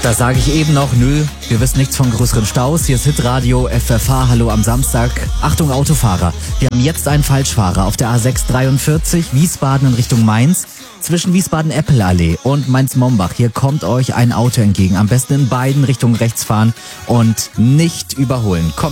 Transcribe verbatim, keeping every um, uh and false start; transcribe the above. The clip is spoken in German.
Da sage ich eben noch, nö, wir wissen nichts von größeren Staus. Hier ist Hitradio F F H, hallo am Samstag. Achtung Autofahrer, wir haben jetzt einen Falschfahrer auf der A sechs dreiundvierzig, Wiesbaden in Richtung Mainz. Zwischen Wiesbaden-Eppelallee und Mainz-Mombach, hier kommt euch ein Auto entgegen. Am besten in beiden Richtungen rechts fahren und nicht überholen. Kommt